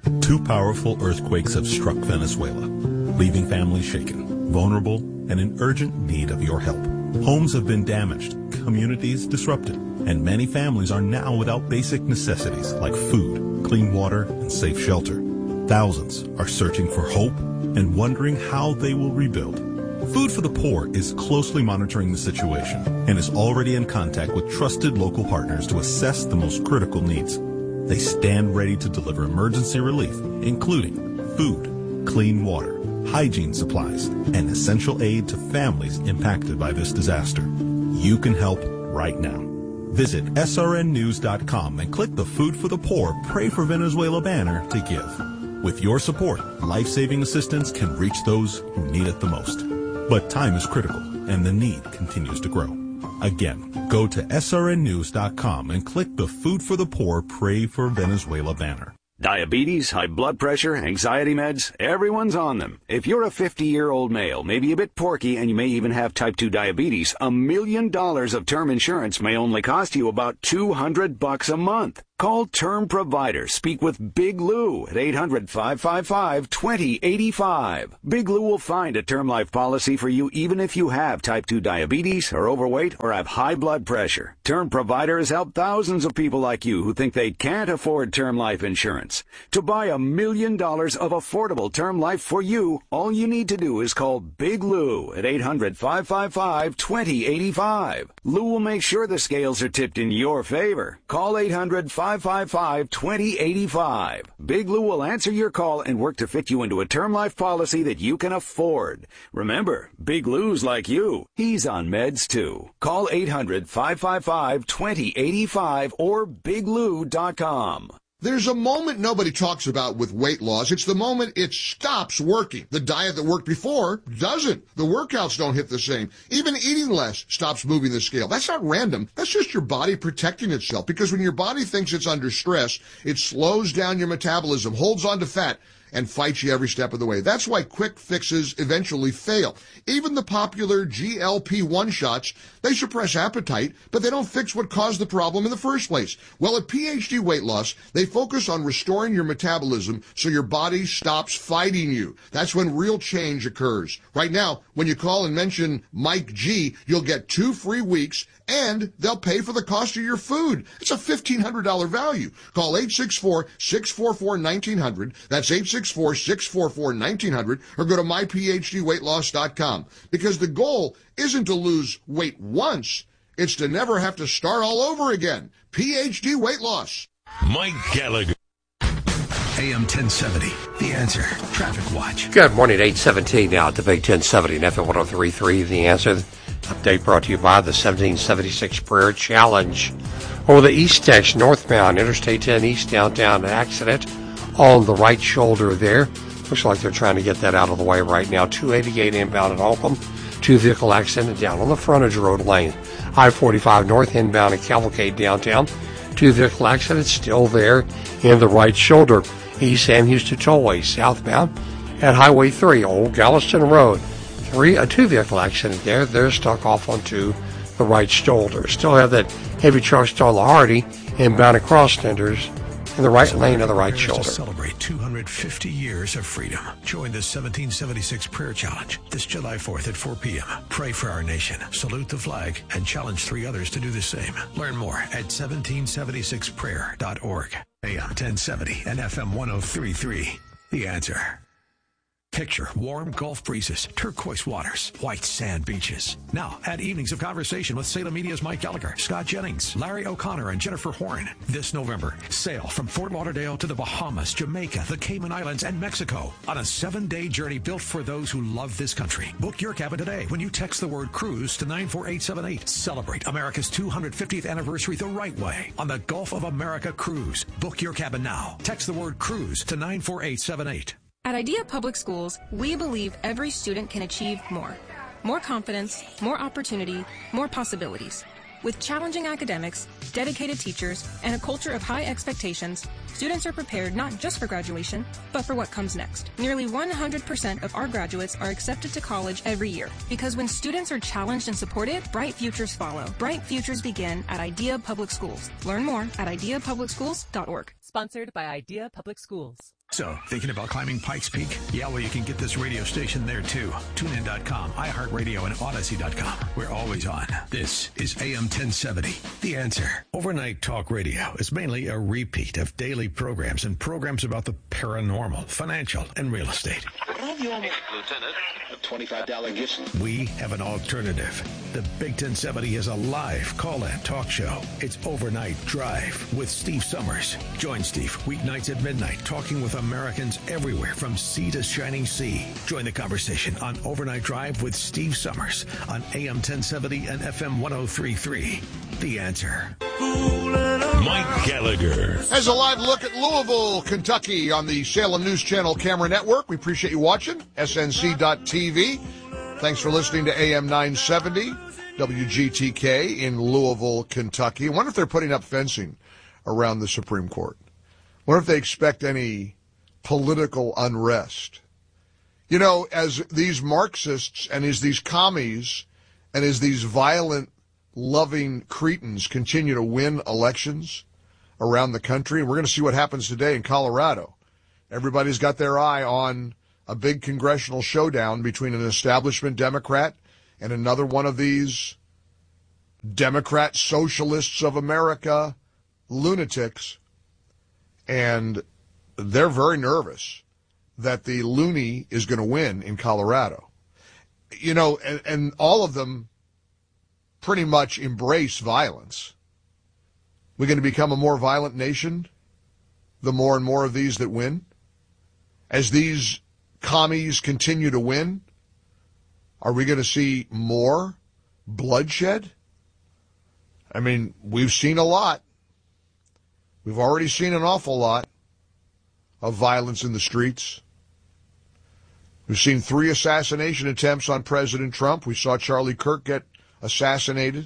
Two powerful earthquakes have struck Venezuela, leaving families shaken, vulnerable, and in urgent need of your help. Homes have been damaged, communities disrupted, and many families are now without basic necessities like food, clean water, and safe shelter. Thousands are searching for hope and wondering how they will rebuild. Food for the Poor is closely monitoring the situation and is already in contact with trusted local partners to assess the most critical needs. They stand ready to deliver emergency relief, including food, clean water, hygiene supplies, and essential aid to families impacted by this disaster. You can help right now. Visit srnnews.com and click the Food for the Poor Pray for Venezuela banner to give. With your support, life-saving assistance can reach those who need it the most. But time is critical, and the need continues to grow. Again, go to srnnews.com and click the Food for the Poor Pray for Venezuela banner. Diabetes, high blood pressure, anxiety meds, everyone's on them. If you're a 50-year-old male, maybe a bit porky, and you may even have type 2 diabetes, $1 million of term insurance may only cost you about $200 a month. Call Term Provider. Speak with Big Lou at 800-555-2085. Big Lou will find a term life policy for you even if you have type 2 diabetes, are overweight, or have high blood pressure. Term Provider has helped thousands of people like you who think they can't afford term life insurance. To buy $1 million of affordable term life for you, all you need to do is call Big Lou at 800-555-2085. Lou will make sure the scales are tipped in your favor. Call 800-555-2085. Big Lou will answer your call and work to fit you into a term life policy that you can afford. Remember, Big Lou's like you. He's on meds too. Call 800-555-2085 or biglou.com. There's a moment nobody talks about with weight loss. It's the moment it stops working. The diet that worked before doesn't. The workouts don't hit the same. Even eating less stops moving the scale. That's not random. That's just your body protecting itself. Because when your body thinks it's under stress, it slows down your metabolism, holds on to fat, and fights you every step of the way. That's why quick fixes eventually fail. Even the popular GLP-1 shots, they suppress appetite, but they don't fix what caused the problem in the first place. Well, at PhD Weight Loss, they focus on restoring your metabolism so your body stops fighting you. That's when real change occurs. Right now, when you call and mention Mike G, you'll get 2 free weeks, and they'll pay for the cost of your food. It's a $1,500 value. Call 864-644-1900. That's 864-644-1900, or go to myphdweightloss.com. Because the goal isn't to lose weight once, it's to never have to start all over again. PhD Weight Loss. Mike Gallagher. AM 1070, The Answer. Traffic Watch. Good morning, 8:17 now at the Big 1070 and FM 103.3, The Answer. Update brought to you by the 1776 Prayer Challenge. Over the East Tex northbound, Interstate 10 East downtown, an accident on the right shoulder there. Looks like they're trying to get that out of the way right now. 288 inbound at Holcomb. 2-vehicle accident down on the frontage road lane. I-45 north inbound at Cavalcade downtown. 2-vehicle accident still there in the right shoulder. East Sam Houston Tollway southbound at Highway 3, Old Galveston Road. A 2-vehicle accident there. They're stuck off onto the right shoulder. Still have that heavy truck still on the Hardy inbound across Tenders in the right lane of the right shoulder. To celebrate 250 years of freedom. Join the 1776 Prayer Challenge this July 4th at 4 p.m. Pray for our nation, salute the flag, and challenge 3 others to do the same. Learn more at 1776prayer.org. AM 1070 and FM 103.3. The Answer. Picture warm Gulf breezes, turquoise waters, white sand beaches. Now, add evenings of conversation with Salem Media's Mike Gallagher, Scott Jennings, Larry O'Connor, and Jennifer Horn. This November, sail from Fort Lauderdale to the Bahamas, Jamaica, the Cayman Islands, and Mexico on a 7-day journey built for those who love this country. Book your cabin today when you text the word cruise to 94878. Celebrate America's 250th anniversary the right way on the Gulf of America Cruise. Book your cabin now. Text the word cruise to 94878. At Idea Public Schools, we believe every student can achieve more. More confidence, more opportunity, more possibilities. With challenging academics, dedicated teachers, and a culture of high expectations, students are prepared not just for graduation, but for what comes next. Nearly 100% of our graduates are accepted to college every year, because when students are challenged and supported, bright futures follow. Bright futures begin at Idea Public Schools. Learn more at ideapublicschools.org. Sponsored by Idea Public Schools. So, thinking about climbing Pikes Peak? Yeah, well, you can get this radio station there, too. TuneIn.com, iHeartRadio, and Odyssey.com. We're always on. This is AM 1070, The Answer. Overnight talk radio is mainly a repeat of daily programs and programs about the paranormal, financial, and real estate. Lieutenant, a $25 gift. We have an alternative. The Big 1070 is a live call-in talk show. It's Overnight Drive with Steve Summers. Join Steve weeknights at midnight, talking with Americans everywhere from sea to shining sea. Join the conversation on Overnight Drive with Steve Summers on AM 1070 and FM 103.3. The Answer. Mike Gallagher has a live look at Louisville, Kentucky on the Salem News Channel Camera Network. We appreciate you watching. SNC.TV. Thanks for listening to AM 970 WGTK in Louisville, Kentucky. I wonder if they're putting up fencing around the Supreme Court. I wonder if they expect any political unrest. You know, as these Marxists and as these commies and as these violent, loving cretins continue to win elections around the country, and we're going to see what happens today in Colorado. Everybody's got their eye on a big congressional showdown between an establishment Democrat and another one of these Democrat Socialists of America lunatics. And they're very nervous that the loony is going to win in Colorado. You know, and all of them pretty much embrace violence. We're going to become a more violent nation, the more and more of these that win. As these commies continue to win, are we going to see more bloodshed? I mean, we've seen a lot. We've already seen an awful lot of violence in the streets. We've seen 3 assassination attempts on President Trump. We saw Charlie Kirk get assassinated.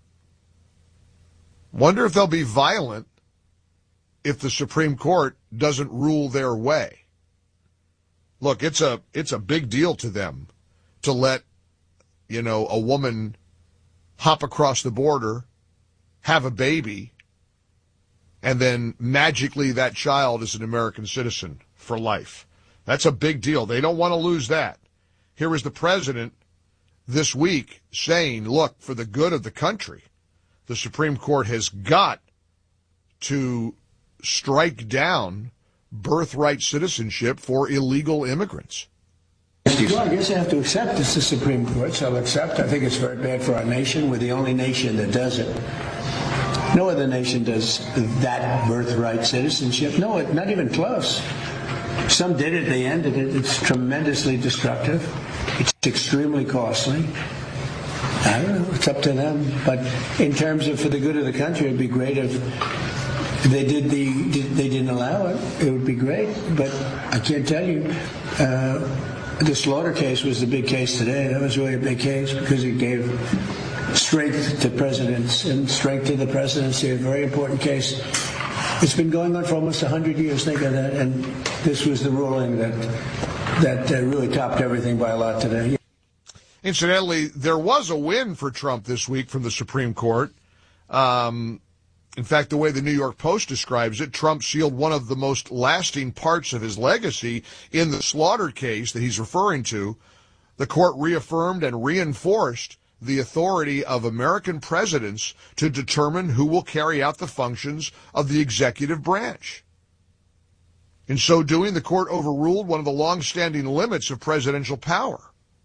Wonder if they'll be violent if the Supreme Court doesn't rule their way. Look, it's a big deal to them to let, you know, a woman hop across the border, have a baby, and then magically that child is an American citizen for life. That's a big deal. They don't want to lose that. Here is the president this week saying, look, for the good of the country, the Supreme Court has got to strike down birthright citizenship for illegal immigrants. Well, I guess I have to accept it's the Supreme Court, so I'll accept. I think it's very bad for our nation. We're the only nation that does it. No other nation does that birthright citizenship. No, not even close. Some did it, they ended it. It's tremendously destructive. It's extremely costly. I don't know, it's up to them. But in terms of for the good of the country, it'd be great if they didn't allow it. It would be great. But I can't tell you. The Slaughter case was the big case today. That was really a big case because it gave strength to presidents and strength to the presidency, a very important case. It's been going on for almost 100 years, think of that, and this was the ruling that really topped everything by a lot today. Incidentally, there was a win for Trump this week from the Supreme Court. In fact, the way the New York Post describes it, Trump sealed one of the most lasting parts of his legacy in the Slaughter case that he's referring to. The court reaffirmed and reinforced the authority of American presidents to determine who will carry out the functions of the executive branch. In so doing, the court overruled one of the long-standing limits of presidential power.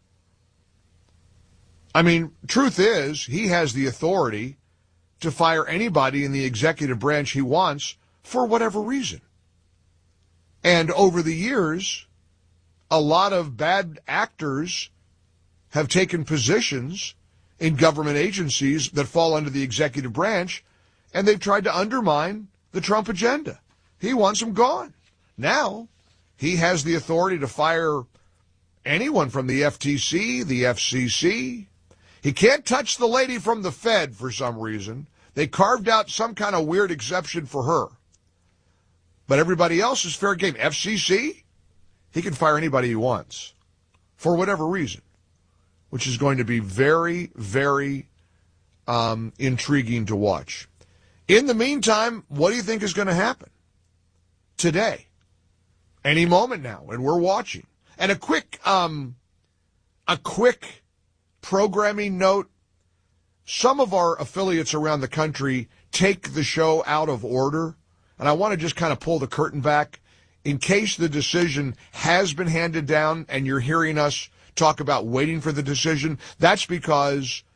I mean, truth is, he has the authority to fire anybody in the executive branch he wants for whatever reason. And over the years, a lot of bad actors have taken positions in government agencies that fall under the executive branch, and they've tried to undermine the Trump agenda. He wants them gone. Now, he has the authority to fire anyone from the FTC, the FCC. He can't touch the lady from the Fed for some reason. They carved out some kind of weird exception for her. But everybody else is fair game. FCC, he can fire anybody he wants for whatever reason, which is going to be very, very intriguing to watch. In the meantime, what do you think is going to happen? today. Any moment now, and we're watching. And a quick programming note. Some of our affiliates around the country take the show out of order, and I want to just kind of pull the curtain back in case the decision has been handed down and you're hearing us talk about waiting for the decision. That's because